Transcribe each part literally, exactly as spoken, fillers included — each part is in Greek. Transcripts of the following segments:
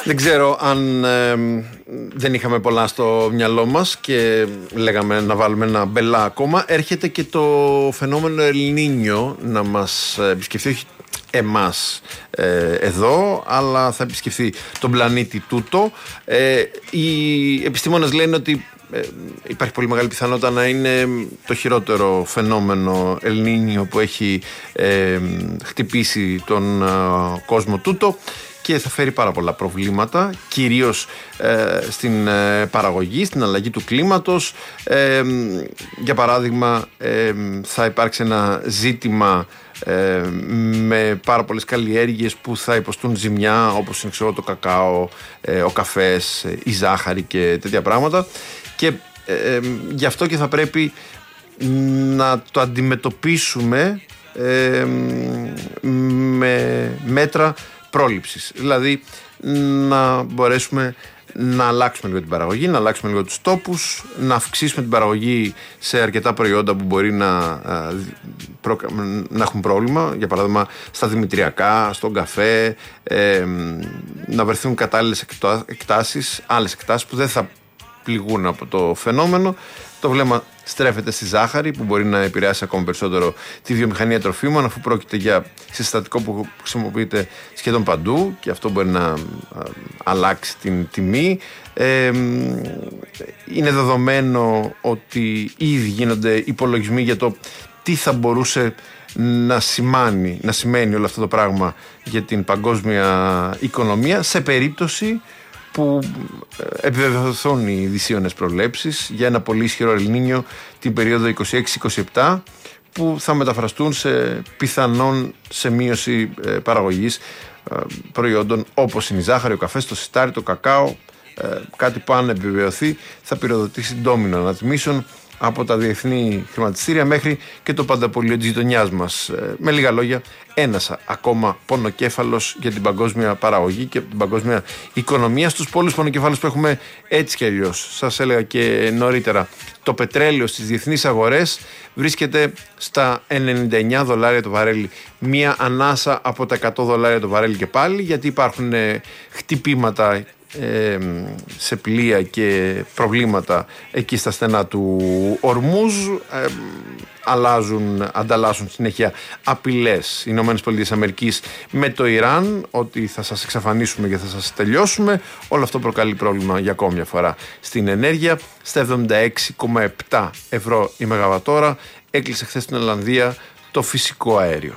Δεν ξέρω αν ε, δεν είχαμε πολλά στο μυαλό μας και λέγαμε να βάλουμε ένα μπελά ακόμα. Έρχεται και το φαινόμενο Ελνίνιο να μας επισκεφθεί, όχι εμάς ε, εδώ, αλλά θα επισκεφθεί τον πλανήτη τούτο. Ε, οι επιστήμονες λένε ότι ε, υπάρχει πολύ μεγάλη πιθανότητα να είναι το χειρότερο φαινόμενο Ελνίνιο που έχει ε, χτυπήσει τον ε, κόσμο τούτο, και θα φέρει πάρα πολλά προβλήματα, κυρίως ε, στην ε, παραγωγή, στην αλλαγή του κλίματος. Ε, για παράδειγμα, ε, θα υπάρξει ένα ζήτημα ε, με πάρα πολλές καλλιέργειες που θα υποστούν ζημιά, όπως είναι ξέρω, το κακάο, ε, ο καφές, η ζάχαρη και τέτοια πράγματα. Και ε, ε, γι' αυτό και θα πρέπει να το αντιμετωπίσουμε ε, με μέτρα πρόληψης. Δηλαδή να μπορέσουμε να αλλάξουμε λίγο την παραγωγή, να αλλάξουμε λίγο τους τόπους, να αυξήσουμε την παραγωγή σε αρκετά προϊόντα που μπορεί να, να έχουν πρόβλημα. Για παράδειγμα στα δημητριακά, στον καφέ, ε, να βρεθούν κατάλληλες εκτάσεις, άλλες εκτάσεις που δεν θα πληγούν από το φαινόμενο. Το βλέμμα στρέφεται στη ζάχαρη, που μπορεί να επηρεάσει ακόμα περισσότερο τη βιομηχανία τροφίμων, αφού πρόκειται για συστατικό που χρησιμοποιείται σχεδόν παντού και αυτό μπορεί να α, αλλάξει την τιμή. Ε, είναι δεδομένο ότι ήδη γίνονται υπολογισμοί για το τι θα μπορούσε να σημάνει, να σημαίνει όλο αυτό το πράγμα για την παγκόσμια οικονομία σε περίπτωση που επιβεβαιωθούν οι δυσίωνες προβλέψεις για ένα πολύ ισχυρό Ελνίνιο την περίοδο είκοσι έξι είκοσι επτά, που θα μεταφραστούν σε πιθανόν σε μείωση ε, παραγωγής ε, προϊόντων όπως είναι η ζάχαρη, ο καφές, το σιτάρι, το κακάο, ε, κάτι που αν επιβεβαιωθεί θα πυροδοτήσει ντόμινο ανατιμήσεων από τα διεθνή χρηματιστήρια μέχρι και το πανταπολείο της γειτονιάς μας. Ε, με λίγα λόγια, ένας ακόμα πονοκέφαλος για την παγκόσμια παραγωγή και την παγκόσμια οικονομία, στους πολλούς πονοκεφάλους που έχουμε έτσι κι αλλιώς. Σας έλεγα και νωρίτερα, το πετρέλαιο στις διεθνείς αγορές βρίσκεται στα ενενήντα εννιά δολάρια το βαρέλι. Μία ανάσα από τα εκατό δολάρια το βαρέλι και πάλι, γιατί υπάρχουν ε, χτυπήματα Ε, σε πλοία και προβλήματα εκεί στα στενά του Ορμούζ. ε, αλλάζουν, ανταλλάσσουν συνέχεια απειλές οι Ηνωμένες Πολιτείες Αμερικής με το Ιράν ότι θα σας εξαφανίσουμε και θα σας τελειώσουμε. Όλο αυτό προκαλεί πρόβλημα για ακόμη μια φορά στην ενέργεια. Στα εβδομήντα έξι κόμμα επτά ευρώ η μεγαβατόρα έκλεισε χθες στην Ολλανδία το φυσικό αέριο.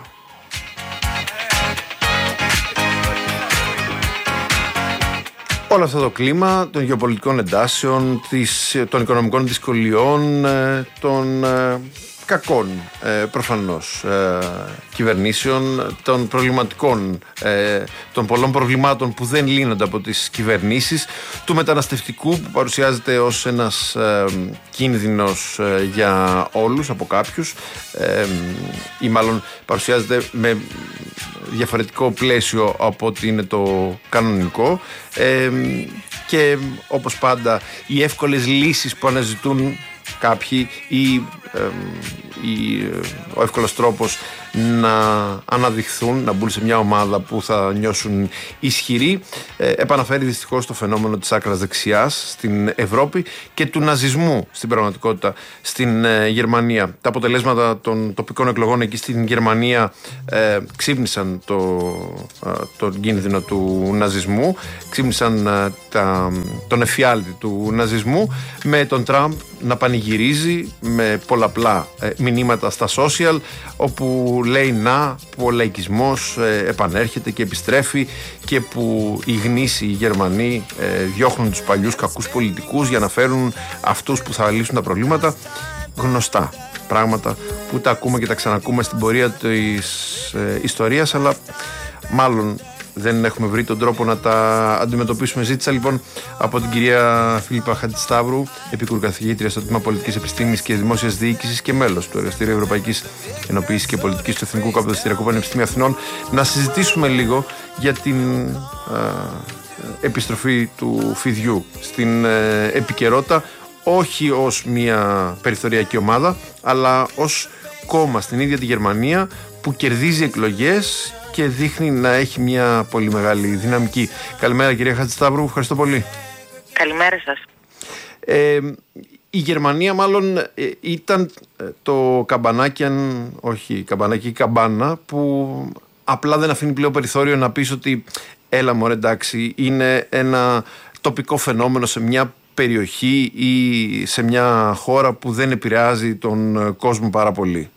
Όλο αυτό το κλίμα των γεωπολιτικών εντάσεων, της, των οικονομικών δυσκολιών, των ε, κακών ε, προφανώς ε, κυβερνήσεων, των προβληματικών, ε, των πολλών προβλημάτων που δεν λύνονται από τις κυβερνήσεις, του μεταναστευτικού που παρουσιάζεται ως ένας ε, κίνδυνος ε, για όλους από κάποιους, ε, ή μάλλον παρουσιάζεται με διαφορετικό πλαίσιο από ότι είναι το κανονικό, ε, και όπως πάντα οι εύκολες λύσεις που αναζητούν κάποιοι ή, ε, ή ο εύκολος τρόπος να αναδειχθούν, να μπουν σε μια ομάδα που θα νιώσουν ισχυροί, ε, επαναφέρει δυστυχώς το φαινόμενο της άκρας δεξιάς στην Ευρώπη και του ναζισμού στην πραγματικότητα στην ε, Γερμανία. Τα αποτελέσματα των τοπικών εκλογών εκεί στην Γερμανία ε, ξύπνησαν το, ε, τον κίνδυνο του ναζισμού, ξύπνησαν ε, τα, τον εφιάλτη του ναζισμού, με τον Τραμπ να πανηγυρίζει με πολλαπλά ε, μηνύματα στα social, όπου λέει να που ο λαϊκισμός ε, επανέρχεται και επιστρέφει και που οι γνήσιοι Γερμανοί ε, διώχνουν τους παλιούς κακούς πολιτικούς για να φέρουν αυτούς που θα λύσουν τα προβλήματα. Γνωστά πράγματα που τα ακούμε και τα ξανακούμε στην πορεία της ε, ιστορίας, αλλά μάλλον δεν έχουμε βρει τον τρόπο να τα αντιμετωπίσουμε. Ζήτησα λοιπόν από την κυρία Φίλιππα Χατζησταύρου, επικουρκαθηγήτρια στο Τμήμα Πολιτικής Επιστήμης και Δημόσιας Διοίκησης και μέλος του Εργαστηρίου Ευρωπαϊκής Ενοποίησης και Πολιτικής του Εθνικού Καποδιστριακού Πανεπιστημίου Αθηνών, να συζητήσουμε λίγο για την α, επιστροφή του φιδιού στην ε, επικαιρότητα, όχι ως μια περιθωριακή ομάδα, αλλά ως κόμμα στην ίδια τη Γερμανία που κερδίζει εκλογές και δείχνει να έχει μια πολύ μεγάλη δυναμική. Καλημέρα κυρία Χατζησταύρου, ευχαριστώ πολύ. Καλημέρα σας. Ε, η Γερμανία μάλλον ε, ήταν το καμπανάκι, αν όχι καμπανάκι, η καμπάνα που απλά δεν αφήνει πλέον περιθώριο να πεις ότι έλα μωρέ εντάξει, είναι ένα τοπικό φαινόμενο σε μια περιοχή ή σε μια χώρα που δεν επηρεάζει τον κόσμο πάρα πολύ.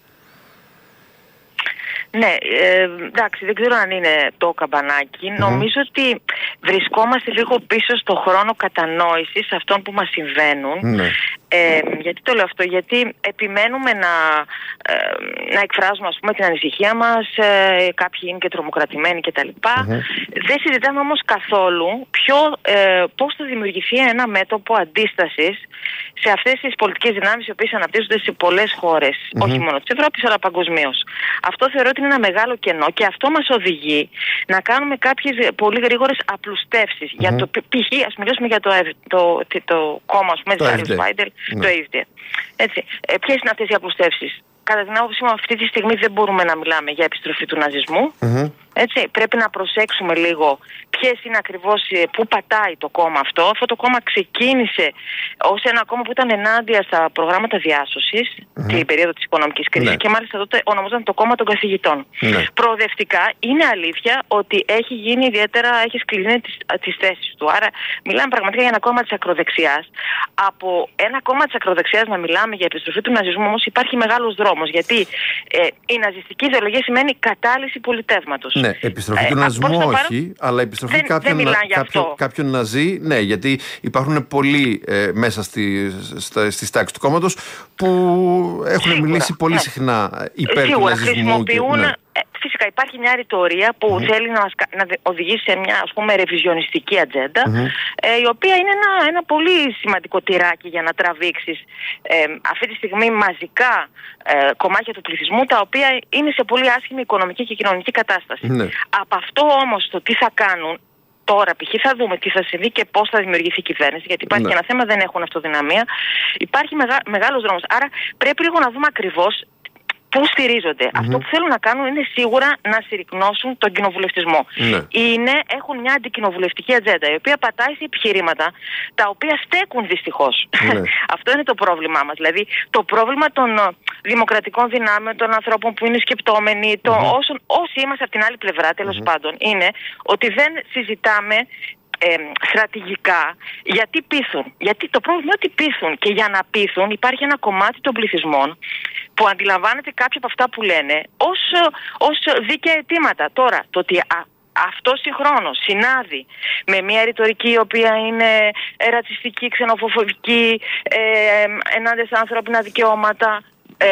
Ναι, ε, εντάξει, δεν ξέρω αν είναι το καμπανάκι. Mm-hmm. Νομίζω ότι βρισκόμαστε λίγο πίσω στο χρόνο κατανόησης αυτών που μας συμβαίνουν. Mm-hmm. Ε, γιατί το λέω αυτό, γιατί επιμένουμε να, ε, να εκφράζουμε ας πούμε την ανησυχία μας, ε, κάποιοι είναι και τρομοκρατημένοι κτλ. Mm-hmm. Δεν συζητάμε όμως καθόλου ποιο, ε, πώς θα δημιουργηθεί ένα μέτωπο αντίστασης σε αυτές τις πολιτικές δυνάμεις οι οποίες αναπτύσσονται σε πολλές χώρες, mm-hmm. όχι μόνο της Ευρώπης αλλά παγκοσμίως. Αυτό θεωρώ ότι είναι ένα μεγάλο κενό και αυτό μας οδηγεί να κάνουμε κάποιες πολύ γρήγορες απλουστεύσεις. Mm-hmm. Για το π.χ. ας μιλήσουμε για το, το, το, το κόμμα, ας πούμε, της Βάιντελ, το ι εφ ντι. Έτσι. Ε, ποιες είναι αυτές οι απλουστεύσεις? Κατά την άποψή μου, αυτή τη στιγμή δεν μπορούμε να μιλάμε για επιστροφή του ναζισμού. Mm-hmm. Έτσι. Πρέπει να προσέξουμε λίγο ποιες είναι ακριβώς, πού πατάει το κόμμα αυτό. Αυτό το κόμμα ξεκίνησε ως ένα κόμμα που ήταν ενάντια στα προγράμματα διάσωσης mm-hmm. την περίοδο της οικονομικής κρίσης ναι. και μάλιστα τότε ονομαζόταν το κόμμα των καθηγητών. Ναι. Προοδευτικά είναι αλήθεια ότι έχει γίνει ιδιαίτερα, έχει σκληρύνει τις, τις θέσεις του. Άρα μιλάμε πραγματικά για ένα κόμμα της ακροδεξιάς. Από ένα κόμμα της ακροδεξιάς να μιλάμε για επιστροφή του ναζισμού όμως υπάρχει μεγάλος δρόμος. Γιατί ε, η ναζιστική ιδεολογία σημαίνει κατάλυση πολιτεύματος. Ναι, επιστροφή του ναζισμού ε, όχι, αλλά επιστροφή δεν, κάποιον, δεν κάποιον, κάποιον ναζί, ναι, γιατί υπάρχουν πολλοί ε, μέσα στη, στα, στις τάξεις του κόμματος που έχουν Σίγουρα, μιλήσει πολύ ναι. συχνά υπέρ Σίγουρα, του ναζισμού. Χρησιμοποιούν, και, ναι. ε, φυσικά υπάρχει μια ρητορία που mm-hmm. θέλει να, να οδηγήσει σε μια ας πούμε ρεβιζιονιστική ατζέντα mm-hmm. ε, η οποία είναι ένα, ένα πολύ σημαντικό τυράκι για να τραβήξεις ε, αυτή τη στιγμή μαζικά ε, κομμάτια του πληθυσμού τα οποία είναι σε πολύ άσχημη οικονομική και κοινωνική κατάσταση. Mm-hmm. Από αυτό όμως το τι θα κάνουν τώρα, π.χ. θα δούμε τι θα συμβεί και πώς θα δημιουργηθεί η κυβέρνηση, γιατί υπάρχει ναι. και ένα θέμα, δεν έχουν αυτοδυναμία. Υπάρχει μεγα, μεγάλος δρόμος. Άρα πρέπει λίγο να δούμε ακριβώς πού στηρίζονται. Mm-hmm. Αυτό που θέλουν να κάνουν είναι σίγουρα να συρρικνώσουν τον κοινοβουλευτισμό. Ναι. Είναι, έχουν μια αντικοινοβουλευτική ατζέντα, η οποία πατάει σε επιχειρήματα τα οποία στέκουν δυστυχώς. Ναι. Αυτό είναι το πρόβλημά μας. Δηλαδή, το πρόβλημα των δημοκρατικών δυνάμεων, των ανθρώπων που είναι σκεπτόμενοι, mm-hmm. το, όσων, όσοι είμαστε από την άλλη πλευρά, τέλος mm-hmm. πάντων, είναι ότι δεν συζητάμε Ε, στρατηγικά γιατί πείθουν. Γιατί το πρόβλημα είναι ότι πείθουν και για να πείθουν υπάρχει ένα κομμάτι των πληθυσμών που αντιλαμβάνεται κάποια από αυτά που λένε ως, ως δίκαια αιτήματα. Τώρα, το ότι α, αυτό συγχρόνως συνάδει με μια ρητορική η οποία είναι ρατσιστική, ξενοφοβική, ε, ενάντια στα ανθρώπινα δικαιώματα, ε,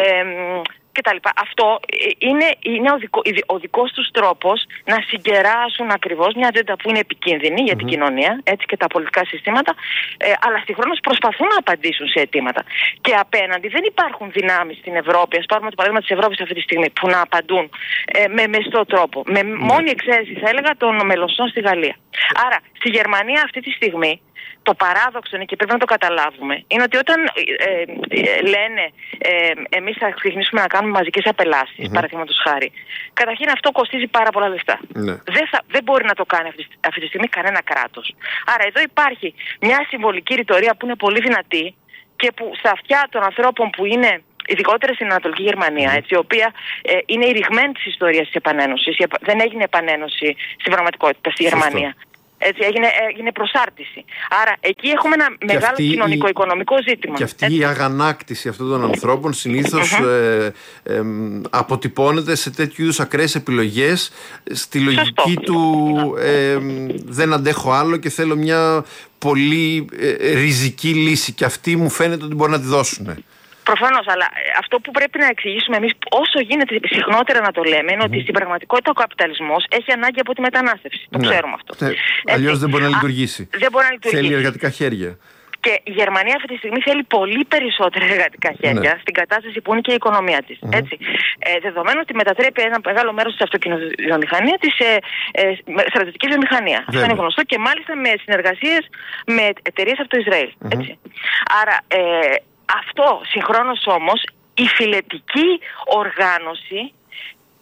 κτλ. Αυτό είναι, είναι ο, δικό, ο δικός τους τρόπος να συγκεράσουν ακριβώς μια ατζέντα που είναι επικίνδυνη για την mm-hmm. κοινωνία, έτσι και τα πολιτικά συστήματα, ε, αλλά συγχρόνως προσπαθούν να απαντήσουν σε αιτήματα. Και απέναντι δεν υπάρχουν δυνάμεις στην Ευρώπη, ας πάρουμε το παράδειγμα της Ευρώπης αυτή τη στιγμή, που να απαντούν ε, με μεστό τρόπο. Με mm-hmm. μόνη εξαίρεση, θα έλεγα, των μελωσσών στη Γαλλία. Άρα, στη Γερμανία αυτή τη στιγμή, το παράδοξο είναι και πρέπει να το καταλάβουμε, είναι ότι όταν ε, ε, λένε ε, εμείς θα ξεκινήσουμε να κάνουμε μαζικές απελάσεις, mm-hmm. παραδείγματος χάρη, καταρχήν αυτό κοστίζει πάρα πολλά λεφτά. Mm-hmm. Δεν, θα, δεν μπορεί να το κάνει αυτή, αυτή τη στιγμή κανένα κράτος. Άρα εδώ υπάρχει μια συμβολική ρητορία που είναι πολύ δυνατή και που στα αυτιά των ανθρώπων που είναι ειδικότερα στην Ανατολική Γερμανία, mm. έτσι, η οποία ε, είναι η ρηγμένη της ιστορίας της επανένωσης. Δεν έγινε επανένωση στην πραγματικότητα στη Γερμανία. Έτσι, έγινε, έγινε προσάρτηση. Άρα εκεί έχουμε ένα και μεγάλο κοινωνικό-οικονομικό ζήτημα. Και αυτή έτσι. η αγανάκτηση αυτών των ανθρώπων συνήθως mm-hmm. ε, ε, ε, αποτυπώνεται σε τέτοιου είδους ακραίες επιλογές, στη λογική Σωστό. του ε, δεν αντέχω άλλο και θέλω μια πολύ ε, ριζική λύση και αυτή μου φαίνεται ότι μπορεί να τη δώσουν. Προφανώς, αλλά αυτό που πρέπει να εξηγήσουμε εμείς, όσο γίνεται συχνότερα να το λέμε, είναι mm. ότι στην πραγματικότητα ο καπιταλισμός έχει ανάγκη από τη μετανάστευση. Το ναι. ξέρουμε αυτό. Ναι. Αλλιώς δεν μπορεί να λειτουργήσει. Α, δεν μπορεί να λειτουργήσει. Θέλει εργατικά χέρια. Και η Γερμανία αυτή τη στιγμή θέλει πολύ περισσότερα εργατικά χέρια ναι. στην κατάσταση που είναι και η οικονομία της. Mm-hmm. Έτσι. Ε, δεδομένου ότι μετατρέπει ένα μεγάλο μέρος της αυτοκινητοβιομηχανία της σε ε, στρατιωτική βιομηχανία. Yeah. Αυτό είναι γνωστό και μάλιστα με συνεργασίες με εταιρείες από το Ισραήλ. Mm-hmm. Έτσι. Άρα, ε, αυτό συγχρόνως όμως η φιλετική οργάνωση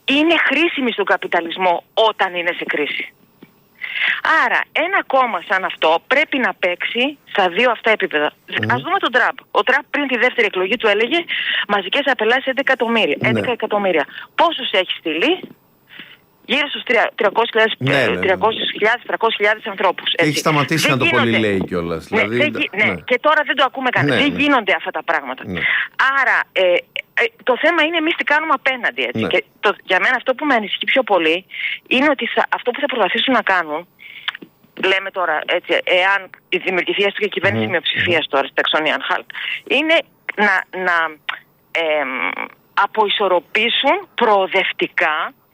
είναι χρήσιμη στον καπιταλισμό όταν είναι σε κρίση. Άρα ένα κόμμα σαν αυτό πρέπει να παίξει στα δύο αυτά επίπεδα. Mm. Ας δούμε τον Τραμπ. Ο Τραμπ πριν τη δεύτερη εκλογή του έλεγε μαζικές απελάσεις έντεκα εκατομμύρια. Mm. έντεκα εκατομμύρια. Πόσους έχει στείλει? Γύρω στους τριακόσιες χιλιάδες, τριακόσιες χιλιάδες ανθρώπους. Έχει σταματήσει δεν να το πολύ λέει κιόλας. Ναι, δηλαδή, δεν, ναι, ναι, και τώρα δεν το ακούμε κανένα. Ναι, δεν ναι. γίνονται αυτά τα πράγματα. Ναι. Άρα ε, ε, το θέμα είναι εμείς τι κάνουμε απέναντι. Έτσι. Ναι. Και το, για μένα αυτό που με ανησυχεί πιο πολύ είναι ότι θα, αυτό που θα προσπαθήσουν να κάνουν, λέμε τώρα, έτσι, εάν δημιουργηθεί έστω και κυβέρνηση mm. μειοψηφίας τώρα στη Ταξονίαν Χάλτ, είναι να, να ε, αποισορροπήσουν προοδευτικά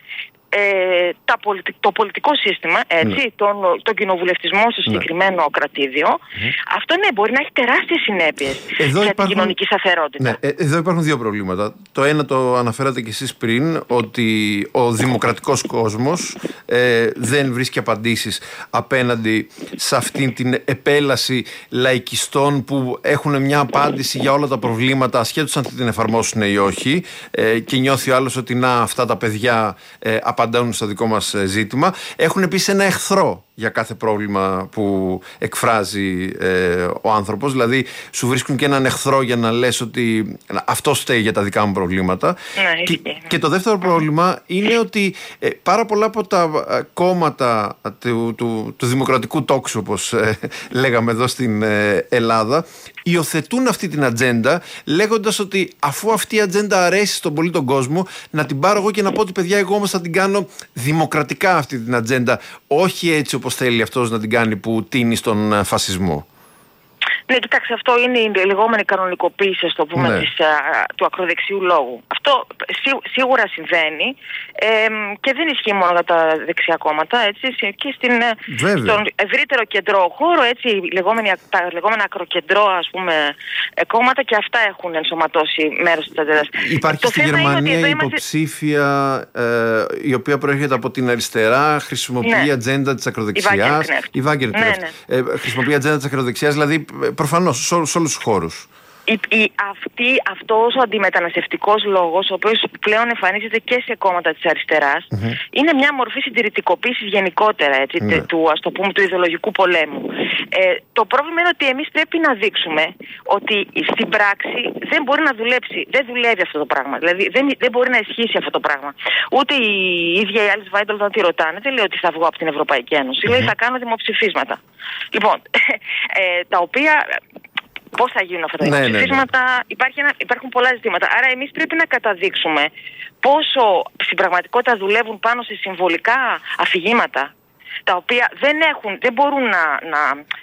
Ε, τα πολιτι... το πολιτικό σύστημα, έτσι, ναι. τον, τον κοινοβουλευτισμό στο συγκεκριμένο ναι. κρατήδιο, mm. αυτό ναι, μπορεί να έχει τεράστιες συνέπειες εδώ για υπάρχουν... την κοινωνική σταθερότητα. Ναι, εδώ υπάρχουν δύο προβλήματα. Το ένα το αναφέρατε κι εσείς πριν, ότι ο δημοκρατικός κόσμος ε, δεν βρίσκει απαντήσεις απέναντι σε αυτήν την επέλαση λαϊκιστών που έχουν μια απάντηση για όλα τα προβλήματα, ασχέτως αν την εφαρμόσουν ή όχι, ε, και νιώθει ο άλλος ότι να, αυτά τα παιδιά ε, απαντούν στο δικό μας ζήτημα. Έχουν επίσης ένα εχθρό για κάθε πρόβλημα που εκφράζει ε, ο άνθρωπος. Δηλαδή σου βρίσκουν και έναν εχθρό για να λες ότι αυτός φταίει για τα δικά μου προβλήματα. Ναι, και, και το δεύτερο πρόβλημα είναι ότι ε, πάρα πολλά από τα κόμματα του, του, του δημοκρατικού τόξου, όπως ε, λέγαμε εδώ στην ε, Ελλάδα, υιοθετούν αυτή την ατζέντα λέγοντας ότι αφού αυτή η ατζέντα αρέσει στον πολύ τον κόσμο, να την πάρω εγώ και να πω ότι παιδιά, εγώ όμως θα την κάνω δημοκρατικά αυτή την ατζέντα, όχι έτσι όπως θέλει αυτός να την κάνει που τίνει στον φασισμό. Ναι, κοιτάξτε, αυτό είναι η λεγόμενη κανονικοποίηση, στο πούμε, ναι. της, α, του ακροδεξιού λόγου. Αυτό σί, σίγουρα συμβαίνει ε, και δεν ισχύει μόνο για τα δεξιά κόμματα, έτσι, και στην, στον ευρύτερο κεντρό χώρο, έτσι, λεγόμενη, τα λεγόμενα ακροκεντρό, ας πούμε, κόμματα, και αυτά έχουν ενσωματώσει μέρος της ατζέντας. Υπάρχει το στη Γερμανία η υποψήφια ε, η οποία προέρχεται από την αριστερά, χρησιμοποιεί ναι. ατζέντα της ακροδεξιάς. Η Wagenknecht. Ναι, ναι. Ε, χρησιμοποιεί ατζέντα της ακροδεξιάς, δηλαδή προφανώς σε όλους τους χώρους. Η, η, αυτή, αυτός ο αντιμεταναστευτικός λόγος, ο οποίος πλέον εμφανίζεται και σε κόμματα της αριστεράς, mm-hmm. είναι μια μορφή συντηρητικοποίησης γενικότερα, έτσι, mm-hmm. του, ας το πούμε, του ιδεολογικού πολέμου. Ε, το πρόβλημα είναι ότι εμείς πρέπει να δείξουμε ότι στην πράξη δεν μπορεί να δουλέψει, δεν δουλεύει αυτό το πράγμα. Δηλαδή δεν, δεν μπορεί να ισχύσει αυτό το πράγμα. Ούτε η ίδια η Alice Weidel, όταν τη ρωτάνε, δεν λέει ότι θα βγω από την Ευρωπαϊκή Ένωση. Mm-hmm. Λέει θα κάνω δημοψηφίσματα. Λοιπόν, ε, τα οποία... Πώς θα γίνουν αυτά τα ναι, δημοψηφίσματα, ναι, ναι. Υπάρχει ένα, υπάρχουν πολλά ζητήματα. Άρα εμείς πρέπει να καταδείξουμε πόσο στην πραγματικότητα δουλεύουν πάνω σε συμβολικά αφηγήματα, τα οποία δεν, έχουν, δεν μπορούν να, να,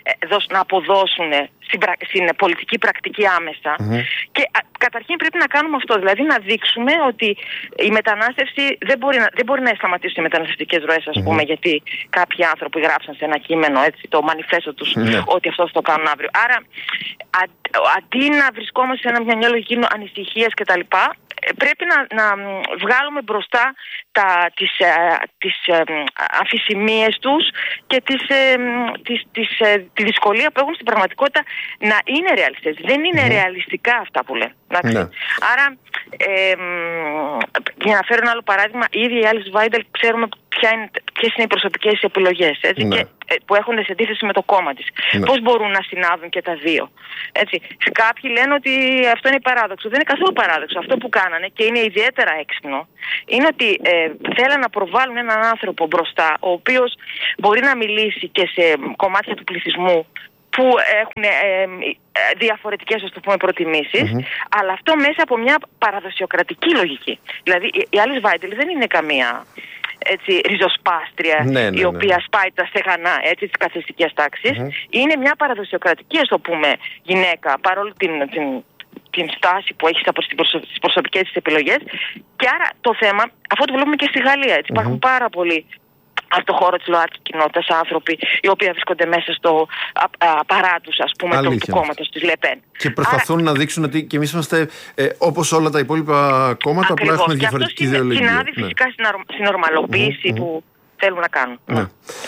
να αποδώσουν στην, στην πολιτική πρακτική άμεσα. Mm-hmm. Και α, καταρχήν πρέπει να κάνουμε αυτό, δηλαδή να δείξουμε ότι η μετανάστευση δεν μπορεί να, δεν μπορεί να σταματήσουν οι μεταναστευτικές ροές, ας mm-hmm. πούμε, γιατί κάποιοι άνθρωποι γράψαν σε ένα κείμενο, έτσι, το μανιφέστο τους, mm-hmm. ότι αυτό θα το κάνουν αύριο. Άρα α, αντί να βρισκόμαστε σε ένα, μια, μια λογική ανησυχίας κτλ., πρέπει να, να βγάλουμε μπροστά τα, τις, τις ε, αμφισημίες τους και τις, ε, τις, τις, ε, τη δυσκολία που έχουν στην πραγματικότητα να είναι ρεαλιστές. Δεν είναι mm. ρεαλιστικά αυτά που λένε. Ναι. Άρα, ε, για να φέρω ένα άλλο παράδειγμα, η ίδια η Alice Weidel ξέρουμε ποια είναι, ποιες είναι οι προσωπικές επιλογές, έτσι, ναι. και, που έχουν σε αντίθεση με το κόμμα της. Ναι. Πώς μπορούν να συνάδουν και τα δύο. Έτσι. Κάποιοι λένε ότι αυτό είναι παράδοξο. Δεν είναι καθόλου παράδοξο. Αυτό που κάνανε, και είναι ιδιαίτερα έξυπνο, είναι ότι ε, θέλαν να προβάλλουν έναν άνθρωπο μπροστά, ο οποίος μπορεί να μιλήσει και σε κομμάτια του πληθυσμού που έχουν ε, ε, διαφορετικές, ας το πούμε, προτιμήσεις, mm-hmm. αλλά αυτό μέσα από μια παραδοσιοκρατική λογική. Δηλαδή η Alice Weidel δεν είναι καμία, έτσι, ριζοσπάστρια, ναι, ναι, η οποία ναι. σπάει τα στεγανά, έτσι, της καθεστικής τάξης. Mm-hmm. Είναι μια παραδοσιοκρατική, ας το πούμε, γυναίκα, παρόλο την, την, την στάση που έχει στις προσωπικές της επιλογές. Και άρα το θέμα, αυτό το βλέπουμε και στη Γαλλία, έτσι, mm-hmm. υπάρχουν πάρα πολλοί στο χώρο της ΛΟΑΤΚΙ κοινότητας άνθρωποι οι οποίοι βρίσκονται μέσα στο απαράτους, ας πούμε, του, του κόμματος της Λεπέν. Και προσπαθούν Άρα, να δείξουν ότι και εμείς είμαστε ε, όπως όλα τα υπόλοιπα κόμματα, απλά έχουμε διαφορετική ιδεολογία. Και αυτό συνάδει φυσικά ναι. στην ορμαλοποίηση mm-hmm. που θέλουν να κάνουν. Ναι. Ναι.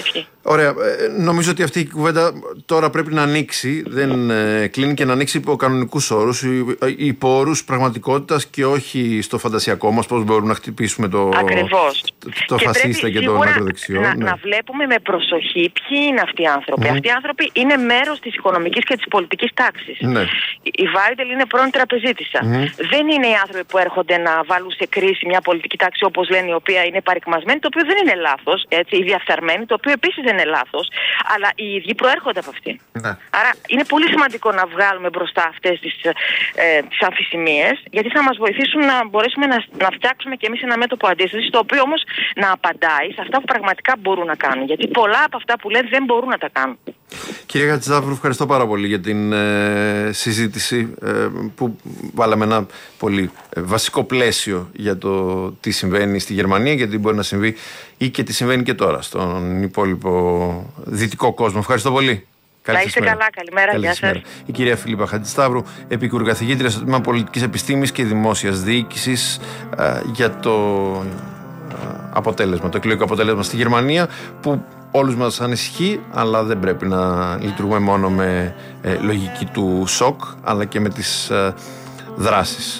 Ωραία. Νομίζω ότι αυτή η κουβέντα τώρα πρέπει να ανοίξει. Δεν ε, κλείνει και να ανοίξει υπό κανονικούς όρους, υπό όρους πραγματικότητας και όχι στο φαντασιακό μας πώς μπορούμε να χτυπήσουμε το, το, το και φασίστα και το ακροδεξιό. Να, ναι. να βλέπουμε με προσοχή ποιοι είναι αυτοί οι άνθρωποι. Mm. Αυτοί οι άνθρωποι είναι μέρος της οικονομικής και της πολιτικής τάξης. Ναι. Η Βάιντελ είναι πρώην τραπεζίτισσα. Mm. Δεν είναι οι άνθρωποι που έρχονται να βάλουν σε κρίση μια πολιτική τάξη, όπως λένε, η οποία είναι παρικμασμένη, το οποίο δεν είναι λάθος, έτσι, ή διαφθαρμένη, το οποίο επίσης δεν είναι λάθος, αλλά οι ίδιοι προέρχονται από αυτήν. Ναι. Άρα είναι πολύ σημαντικό να βγάλουμε μπροστά αυτές τις, ε, τις αμφισημίες, γιατί θα μας βοηθήσουν να μπορέσουμε να, να φτιάξουμε και εμείς ένα μέτωπο αντίστασης, το οποίο όμως να απαντάει σε αυτά που πραγματικά μπορούν να κάνουν. Γιατί πολλά από αυτά που λένε δεν μπορούν να τα κάνουν. Κυρία Χατζησταύρου, ευχαριστώ πάρα πολύ για την ε, συζήτηση ε, που βάλαμε ένα πολύ ε, βασικό πλαίσιο για το τι συμβαίνει στη Γερμανία και τι μπορεί να συμβεί ή και τι συμβαίνει και τώρα στον υπόλοιπο δυτικό κόσμο. Ευχαριστώ πολύ. Να είστε καλά, καλημέρα, γεια σας. Η κυρία Φίλιππα Χατζησταύρου, επικουρκαθηγήτρια στο Τμήμα Πολιτικής Επιστήμης και Δημόσιας Διοίκησης, ε, για το ε, αποτέλεσμα, το εκλογικό αποτέλεσμα στη Γερμανία, που όλους μας ανησυχεί, αλλά δεν πρέπει να λειτουργούμε μόνο με ε, λογική του σοκ, αλλά και με τις ε, δράσεις.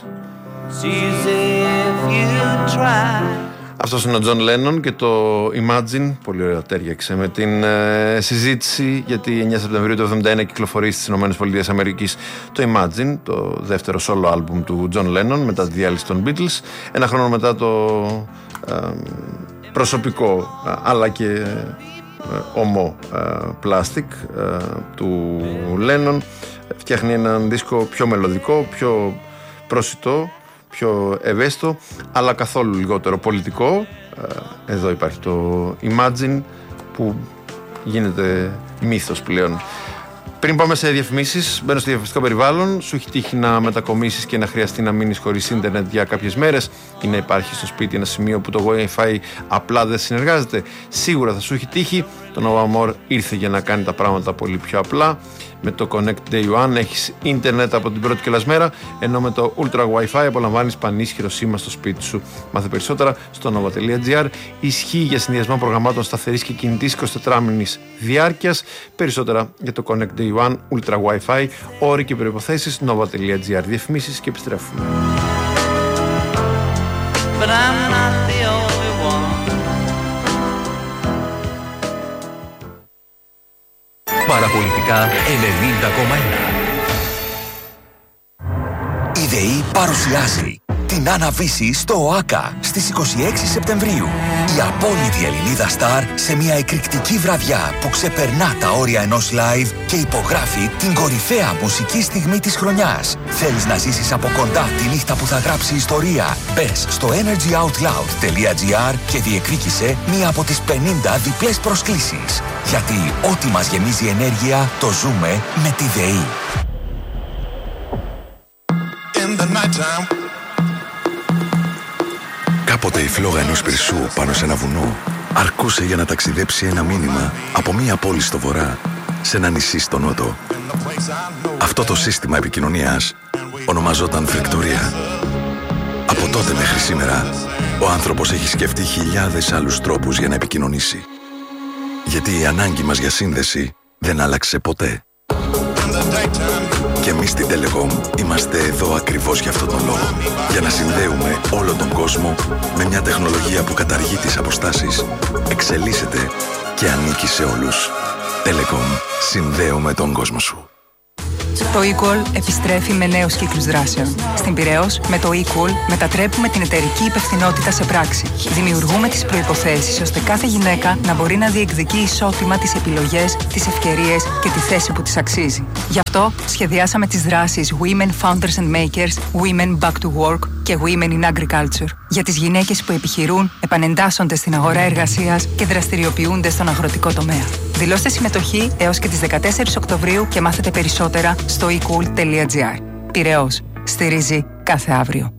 Αυτός είναι ο Τζον Λένον και το Imagine, πολύ ωραία τέριαξε με την ε, συζήτηση, γιατί εννιά Σεπτεμβρίου του εβδομήντα ένα κυκλοφορεί στις ΗΠΑ το Imagine, το δεύτερο solo album του Τζον Λένον μετά τη διάλυση των Beatles, ένα χρόνο μετά το ε, προσωπικό αλλά και ε, ομό πλάστικ ε, του Λένον. Φτιάχνει έναν δίσκο πιο μελωδικό, πιο προσιτό, πιο ευαίσθητο, αλλά καθόλου λιγότερο πολιτικό. Εδώ υπάρχει το Imagine που γίνεται μύθος πλέον. Πριν πάμε σε διαφημίσεις, μπαίνω στο διαφημιστικό περιβάλλον. Σου έχει τύχει να μετακομίσεις και να χρειαστεί να μείνεις χωρίς ίντερνετ για κάποιες μέρες ή να υπάρχει στο σπίτι ένα σημείο που το Wi-Fi απλά δεν συνεργάζεται? Σίγουρα θα σου έχει τύχει. Το Nova More ήρθε για να κάνει τα πράγματα πολύ πιο απλά. Με το Connect Day One έχεις ίντερνετ από την πρώτη κιόλας μέρα, ενώ με το Ultra Wi-Fi απολαμβάνεις πανίσχυρο σήμα στο σπίτι σου. Μάθε περισσότερα στο nova τελεία gr. Ισχύει για συνδυασμό προγραμμάτων σταθερής και κινητής εικοσιτετράμινης διάρκειας. Περισσότερα για το Connect Day One Ultra Wi-Fi. Όροι και προϋποθέσεις nova τελεία gr. Διαφημίσεις και επιστρέφουμε. But I'm not the only one. Παραπολιτικά ενενήντα κόμμα ένα. Η ΔΕΗ παρουσιάζει την Άννα Βύση στο ΟΑΚΑ στις είκοσι έξι Σεπτεμβρίου. Η απόλυτη Ελληνίδα στάρ σε μια εκρηκτική βραδιά που ξεπερνά τα όρια ενός live και υπογράφει την κορυφαία μουσική στιγμή της χρονιάς. Θέλεις να ζήσεις από κοντά τη νύχτα που θα γράψει ιστορία? Μπες στο energy out loud τελεία gr και διεκδίκησε μία από τις πενήντα διπλές προσκλήσεις. Γιατί ό,τι μας γεμίζει ενέργεια το ζούμε με τη ΔΕΗ. Κάποτε η φλόγα ενός πυρσού πάνω σε ένα βουνό αρκούσε για να ταξιδέψει ένα μήνυμα από μία πόλη στο βορρά σε ένα νησί στο νότο. Αυτό το σύστημα επικοινωνίας ονομαζόταν φρικτορία. Από τότε μέχρι σήμερα, ο άνθρωπος έχει σκεφτεί χιλιάδες άλλους τρόπους για να επικοινωνήσει. Γιατί η ανάγκη μας για σύνδεση δεν άλλαξε ποτέ. Και εμείς στην Telecom είμαστε εδώ ακριβώς για αυτόν τον λόγο. Για να συνδέουμε όλο τον κόσμο με μια τεχνολογία που καταργεί τις αποστάσεις, εξελίσσεται και ανήκει σε όλους. Telecom. Συνδέουμε τον κόσμο σου. Το eCall επιστρέφει με νέους κύκλους δράσεων. Στην Πειραιώς, με το eCall μετατρέπουμε την εταιρική υπευθυνότητα σε πράξη. Δημιουργούμε τις προϋποθέσεις ώστε κάθε γυναίκα να μπορεί να διεκδικεί ισότιμα τις επιλογές, τις ευκαιρίες και τη θέση που της αξίζει. Γι' αυτό σχεδιάσαμε τις δράσεις Women Founders and Makers, Women Back to Work και Women in Agriculture. Για τις γυναίκες που επιχειρούν, επανεντάσσονται στην αγορά εργασίας και δραστηριοποιούνται στον αγροτικό τομέα. Δηλώστε συμμετοχή έως και τις δεκατέσσερις Οκτωβρίου και μάθετε περισσότερα στο e cool τελεία gr. Πειραιώς. Στηρίζει κάθε αύριο.